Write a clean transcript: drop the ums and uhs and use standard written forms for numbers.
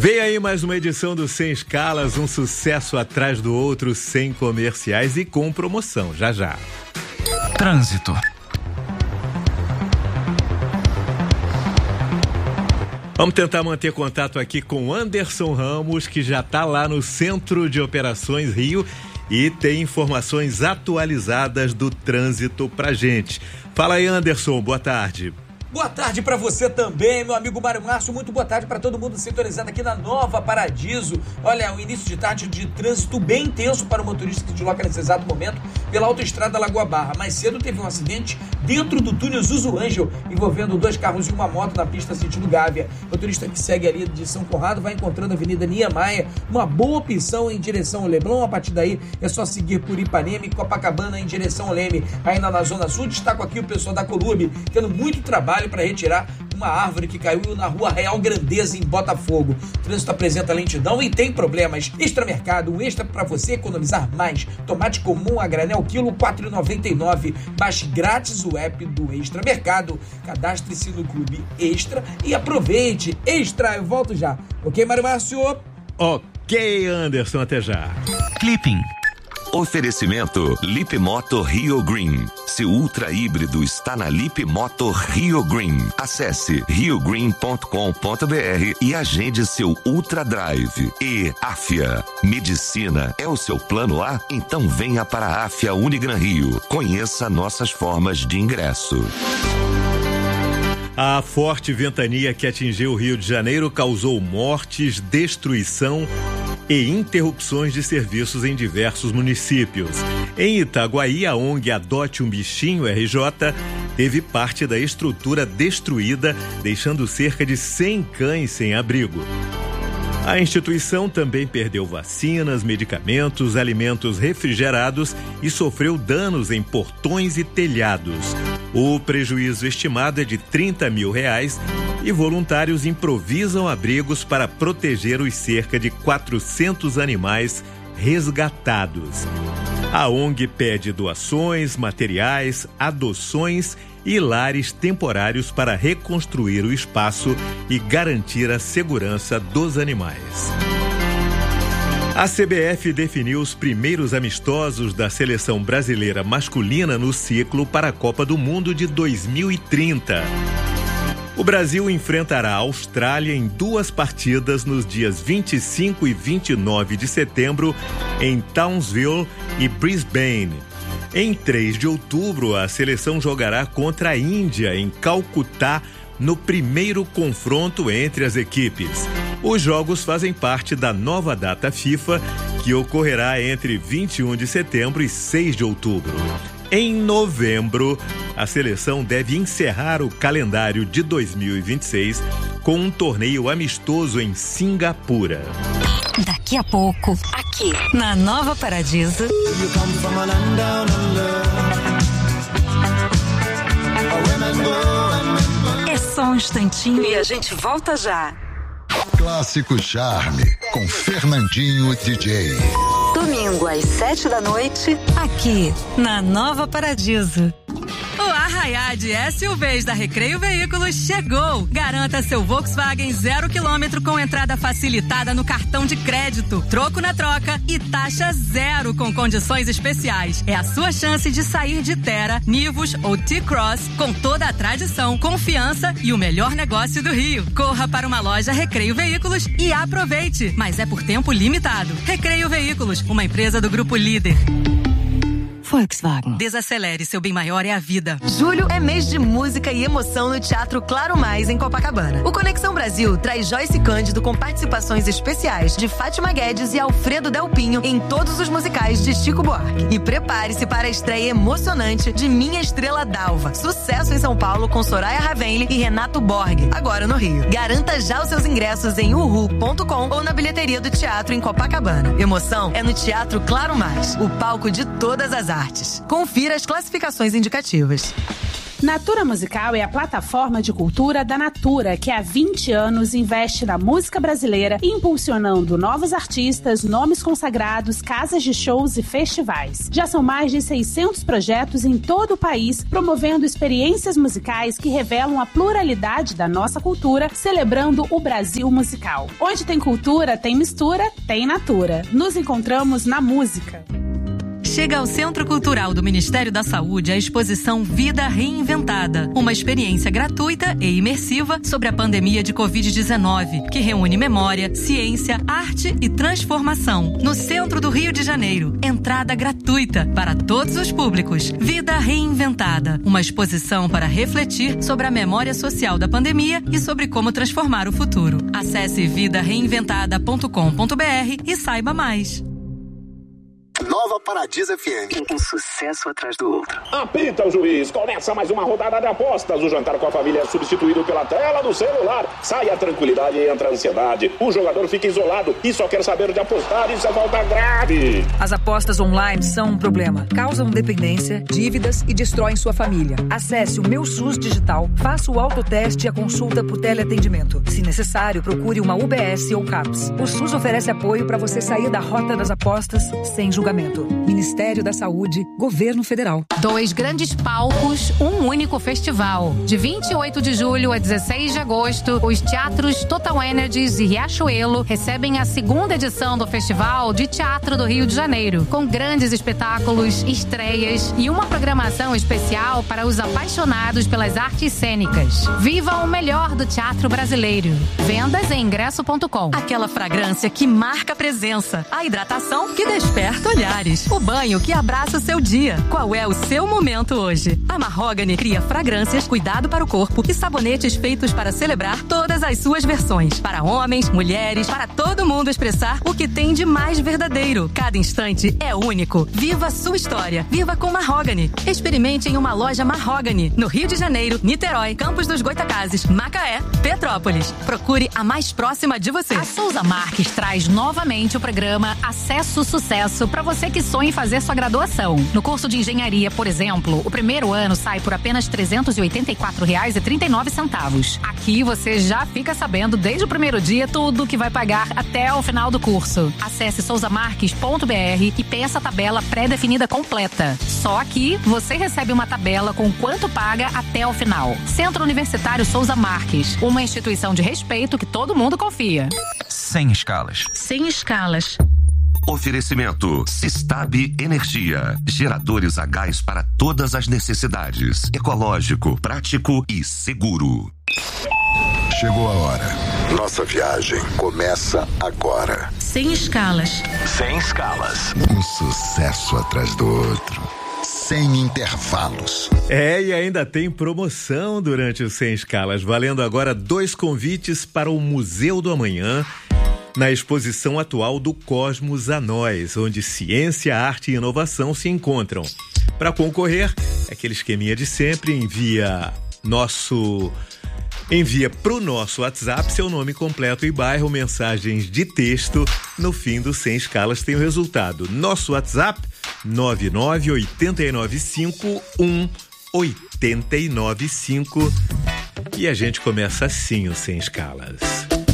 Vem aí mais uma edição do Sem Escalas, um sucesso atrás do outro, sem comerciais e com promoção, já já. Trânsito. Vamos tentar manter contato aqui com Anderson Ramos, que já está lá no Centro de Operações Rio e tem informações atualizadas do trânsito pra gente. Fala aí, Anderson, boa tarde. Boa tarde para você também, meu amigo Mário Márcio. Muito boa tarde para todo mundo sintonizado aqui na Nova Paradiso. Olha, o início de tarde de trânsito bem intenso para o motorista que se desloca nesse exato momento pela autoestrada Lagoa Barra. Mais cedo teve um acidente dentro do túnel Zuzu Ângel, envolvendo 2 carros e uma moto na pista sentido Gávea. O motorista que segue ali de São Conrado vai encontrando a Avenida Niemeyer, uma boa opção em direção ao Leblon. A partir daí é só seguir por Ipanema e Copacabana em direção ao Leme. Ainda na Zona Sul, destaco aqui o pessoal da Colube, tendo muito trabalho para retirar uma árvore que caiu na Rua Real Grandeza, em Botafogo. O trânsito apresenta lentidão e tem problemas. Extra Mercado, um extra para você economizar mais. Tomate comum a granel quilo R$ 4,99. Baixe grátis o app do Extra Mercado. Cadastre-se no Clube Extra e aproveite. Extra, eu volto já. Ok, Mário Márcio? Ok, Anderson, até já. Clipping. Oferecimento Lip Moto Rio Green. Seu ultra híbrido está na Lip Moto Rio Green. Acesse riogreen.com.br e agende seu Ultra Drive. E Afia. Medicina é o seu plano A? Então venha para a Afia Unigran Rio. Conheça nossas formas de ingresso. A forte ventania que atingiu o Rio de Janeiro causou mortes, destruição e interrupções de serviços em diversos municípios. Em Itaguaí, a ONG Adote um Bichinho RJ teve parte da estrutura destruída, deixando cerca de 100 cães sem abrigo. A instituição também perdeu vacinas, medicamentos, alimentos refrigerados e sofreu danos em portões e telhados. O prejuízo estimado é de R$30 mil e voluntários improvisam abrigos para proteger os cerca de 400 animais resgatados. A ONG pede doações, materiais, adoções e lares temporários para reconstruir o espaço e garantir a segurança dos animais. A CBF definiu os primeiros amistosos da seleção brasileira masculina no ciclo para a Copa do Mundo de 2030. O Brasil enfrentará a Austrália em 2 partidas nos dias 25 e 29 de setembro em Townsville e Brisbane. Em 3 de outubro, a seleção jogará contra a Índia em Calcutá no primeiro confronto entre as equipes. Os jogos fazem parte da nova data FIFA, que ocorrerá entre 21 de setembro e 6 de outubro. Em novembro, a seleção deve encerrar o calendário de 2026 com um torneio amistoso em Singapura. Daqui a pouco, aqui na Nova Paradiso. É só um instantinho e a gente volta já. Clássico Charme, com Fernandinho DJ. Domingo às 7 da noite, aqui na Nova Paradiso. O Arraiá de SUVs da Recreio Veículos chegou! Garanta seu Volkswagen 0 km com entrada facilitada no cartão de crédito, troco na troca e taxa 0 com condições especiais. É a sua chance de sair de Terra, Nivus ou T-Cross com toda a tradição, confiança e o melhor negócio do Rio. Corra para uma loja Recreio Veículos e aproveite, mas é por tempo limitado. Recreio Veículos, uma empresa do Grupo Líder. Volkswagen. Desacelere, seu bem maior é a vida. Julho é mês de música e emoção no Teatro Claro Mais, em Copacabana. O Conexão Brasil traz Joyce Cândido com participações especiais de Fátima Guedes e Alfredo Delpinho em todos os musicais de Chico Buarque. E prepare-se para a estreia emocionante de Minha Estrela Dalva. Sucesso em São Paulo com Soraya Ravenli e Renato Borg, agora no Rio. Garanta já os seus ingressos em uhu.com ou na bilheteria do teatro em Copacabana. Emoção é no Teatro Claro Mais, o palco de todas as artes. Confira as classificações indicativas. Natura Musical é a plataforma de cultura da Natura, que há 20 anos investe na música brasileira, impulsionando novos artistas, nomes consagrados, casas de shows e festivais. Já são mais de 600 projetos em todo o país, promovendo experiências musicais que revelam a pluralidade da nossa cultura, celebrando o Brasil musical. Onde tem cultura, tem mistura, tem Natura. Nos encontramos na música. Chega ao Centro Cultural do Ministério da Saúde a exposição Vida Reinventada, uma experiência gratuita e imersiva sobre a pandemia de Covid-19, que reúne memória, ciência, arte e transformação. No centro do Rio de Janeiro, entrada gratuita para todos os públicos. Vida Reinventada, uma exposição para refletir sobre a memória social da pandemia e sobre como transformar o futuro. Acesse vidareinventada.com.br e saiba mais. Nova Paradiso FM. Um sucesso atrás do outro. Apita o juiz. Começa mais uma rodada de apostas. O jantar com a família é substituído pela tela do celular. Sai a tranquilidade e entra a ansiedade. O jogador fica isolado e só quer saber de apostar. Isso é falta grave. As apostas online são um problema. Causam dependência, dívidas e destroem sua família. Acesse o Meu SUS Digital, faça o autoteste e a consulta por teleatendimento. Se necessário, procure uma UBS ou CAPS. O SUS oferece apoio para você sair da rota das apostas sem julgamento. Ministério da Saúde, Governo Federal. 2 grandes palcos, um único festival. De 28 de julho a 16 de agosto, os teatros Total Energies e Riachuelo recebem a 2ª edição do Festival de Teatro do Rio de Janeiro, com grandes espetáculos, estreias e uma programação especial para os apaixonados pelas artes cênicas. Viva o melhor do teatro brasileiro. Vendas em ingresso.com. Aquela fragrância que marca a presença, a hidratação que desperta olhares, o banho que abraça o seu dia. Qual é o seu momento hoje? A Mahogany cria fragrâncias, cuidado para o corpo e sabonetes feitos para celebrar todas as suas versões. Para homens, mulheres, para todo mundo expressar o que tem de mais verdadeiro. Cada instante é único. Viva a sua história. Viva com Mahogany. Experimente em uma loja Mahogany, no Rio de Janeiro, Niterói, Campos dos Goitacazes, Macaé, Petrópolis. Procure a mais próxima de você. A Souza Marques traz novamente o programa Acesso Sucesso para você que sonha em fazer sua graduação. No curso de engenharia, por exemplo, o primeiro ano sai por apenas R$ 384,39. Aqui você já fica sabendo desde o primeiro dia tudo o que vai pagar até o final do curso. Acesse souzamarques.br e peça a tabela pré-definida completa. Só aqui você recebe uma tabela com quanto paga até o final. Centro Universitário Souza Marques, uma instituição de respeito que todo mundo confia. Sem escalas. Sem escalas. Oferecimento Sistab Energia. Geradores a gás para todas as necessidades. Ecológico, prático e seguro. Chegou a hora. Nossa viagem começa agora. Sem escalas. Sem escalas. Um sucesso atrás do outro. Sem intervalos. E ainda tem promoção durante o Sem Escalas, valendo agora 2 convites para o Museu do Amanhã, na exposição atual do Cosmos a Nós, onde ciência, arte e inovação se encontram. Para concorrer, é aquele esqueminha de sempre, envia pro nosso WhatsApp seu nome completo e bairro, mensagens de texto. No fim do Sem Escalas tem o resultado. Nosso WhatsApp 998951895. E a gente começa assim o Sem Escalas.